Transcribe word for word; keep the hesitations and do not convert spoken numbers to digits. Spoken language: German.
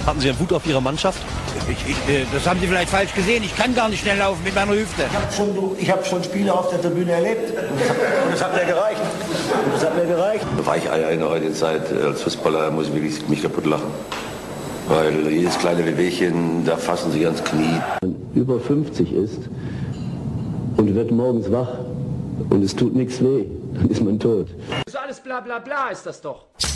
Hatten Sie eine Wut auf Ihre Mannschaft? Ich, ich, das haben Sie vielleicht falsch gesehen. Ich kann gar nicht schnell laufen mit meiner Hüfte. Ich habe schon, ich hab schon Spiele auf der Tribüne erlebt. Und das hat mir gereicht. Und das hat mir gereicht. Weicheier in der heutigen Zeit als Fußballer muss ich wirklich mich kaputt lachen. Weil jedes kleine Wehwehchen, da fassen sie ans Knie. Wenn man über fünfzig ist und wird morgens wach und es tut nichts weh, dann ist man tot. So alles bla bla bla ist das doch.